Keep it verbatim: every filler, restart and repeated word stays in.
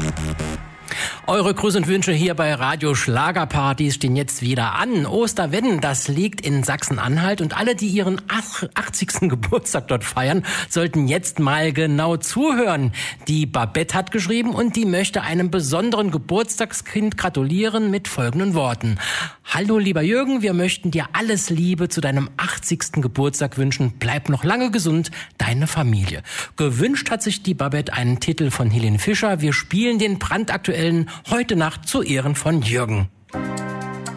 Eure Grüße und Wünsche hier bei Radio Schlagerpartys stehen jetzt wieder an. Osterwedden, das liegt in Sachsen-Anhalt und alle, die ihren achtzigsten Geburtstag dort feiern, sollten jetzt mal genau zuhören. Die Babette hat geschrieben und die möchte einem besonderen Geburtstagskind gratulieren mit folgenden Worten. Hallo lieber Jürgen, wir möchten dir alles Liebe zu deinem achtzigsten Geburtstag wünschen. Bleib noch lange gesund, deine Familie. Gewünscht hat sich die Babette einen Titel von Helene Fischer. Wir spielen den brandaktuellen Heute Nacht zu Ehren von Jürgen.